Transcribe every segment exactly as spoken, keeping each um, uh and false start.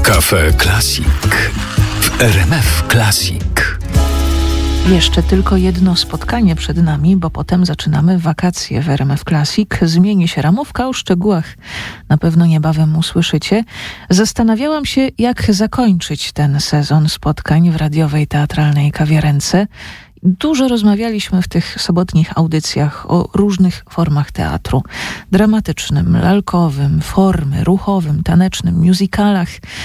Cafe Classic w R M F Classic. Jeszcze tylko jedno spotkanie przed nami, bo potem zaczynamy wakacje w R M F Classic. Zmieni się ramówka, o szczegółach na pewno niebawem usłyszycie. Zastanawiałam się, jak zakończyć ten sezon spotkań w radiowej teatralnej kawiarence. Dużo rozmawialiśmy w tych sobotnich audycjach o różnych formach teatru. Dramatycznym, lalkowym, formy, ruchowym, tanecznym, musicalach.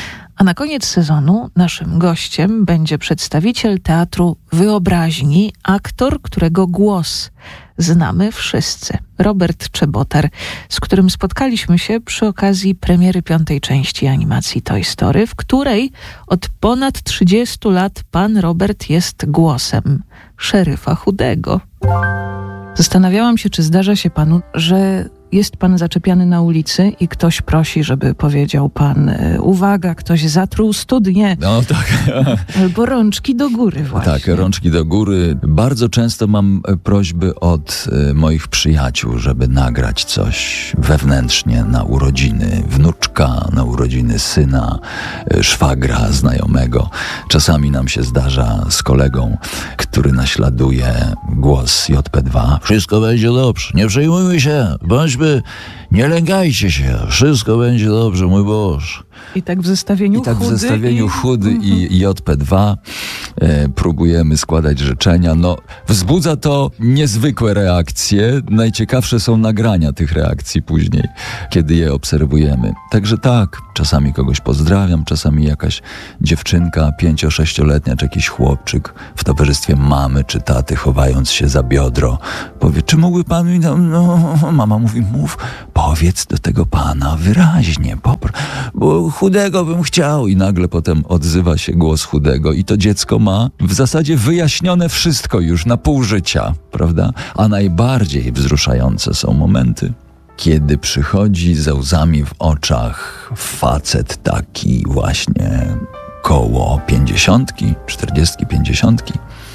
A na koniec sezonu naszym gościem będzie przedstawiciel teatru wyobraźni, aktor, którego głos znamy wszyscy. Robert Czebotar, z którym spotkaliśmy się przy okazji premiery piątej części animacji Toy Story, w której od ponad trzydziestu lat pan Robert jest głosem szeryfa Chudego. Zastanawiałam się, czy zdarza się panu, że jest pan zaczepiany na ulicy i ktoś prosi, żeby powiedział pan uwaga, ktoś zatruł studnię. No tak. Albo rączki do góry właśnie. Tak, rączki do góry. Bardzo często mam prośby od y, moich przyjaciół, żeby nagrać coś wewnętrznie na urodziny wnuczka, na urodziny syna, y, szwagra, znajomego. Czasami nam się zdarza z kolegą, który naśladuje głos J P dwa. Wszystko będzie dobrze, nie przejmujmy się, bądźmy, nie lękajcie się, wszystko będzie dobrze, mój Boże. I tak w zestawieniu I tak chudy w zestawieniu i... chudy i, i J P dwa e, próbujemy składać życzenia. No, wzbudza to niezwykłe reakcje. Najciekawsze są nagrania tych reakcji później, kiedy je obserwujemy. Także tak, czasami kogoś pozdrawiam, czasami jakaś dziewczynka pięcio-sześcioletnia, czy jakiś chłopczyk w towarzystwie mamy czy taty, chowając się za biodro, powie, czy mógłby pan mi... No, no, mama mówi, mów, powiedz do tego pana wyraźnie, popr- bo Chudego bym chciał. I nagle potem odzywa się głos Chudego i to dziecko ma w zasadzie wyjaśnione wszystko już na pół życia, prawda? A najbardziej wzruszające są momenty, kiedy przychodzi ze łzami w oczach facet taki właśnie koło pięćdziesiątki, czterdziestki, pięćdziesiątki,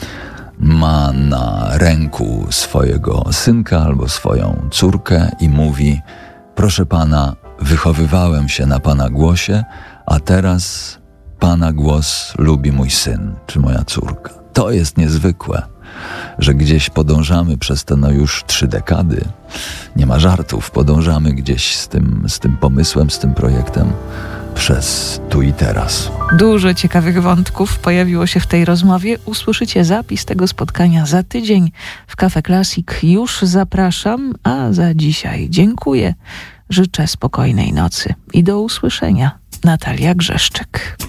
ma na ręku swojego synka albo swoją córkę i mówi, proszę pana, wychowywałem się na pana głosie, a teraz pana głos lubi mój syn czy moja córka. To jest niezwykłe, że gdzieś podążamy przez te no już trzy dekady. Nie ma żartów, podążamy gdzieś z tym, z tym pomysłem, z tym projektem przez tu i teraz. Dużo ciekawych wątków pojawiło się w tej rozmowie. Usłyszycie zapis tego spotkania za tydzień w Cafe Classic. Już zapraszam, a za dzisiaj dziękuję. Życzę spokojnej nocy i do usłyszenia. Natalia Grzeszczyk.